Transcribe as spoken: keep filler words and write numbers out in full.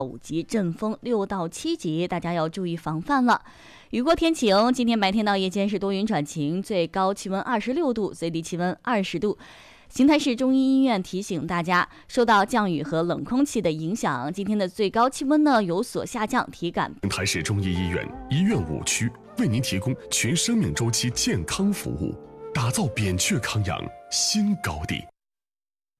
五级阵风六到七级，大家要注意防范了。雨过天晴，今天白天到夜间是多云转晴，最高气温二十六度，最低气温二十度。邢台市中医医院提醒大家，受到降雨和冷空气的影响，今天的最高气温呢有所下降，体感。 邢台市中医医院医院五区为您提供全生命周期健康服务，打造扁鹊康养新高地。